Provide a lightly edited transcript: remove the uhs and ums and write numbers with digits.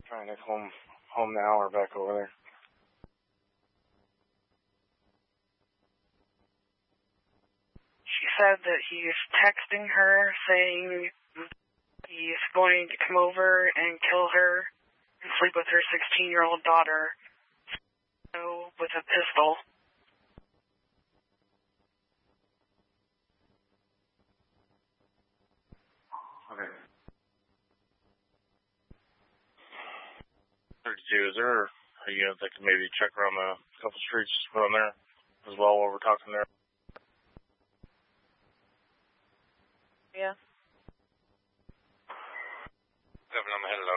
trying to get home now or back over there. She said that he's texting her saying he's going to come over and kill her and sleep with her 16-year-old daughter with a pistol. Okay. 32, is there a unit that can maybe check around a couple streets around there as well while we're talking there? Yeah. 7, I'm headed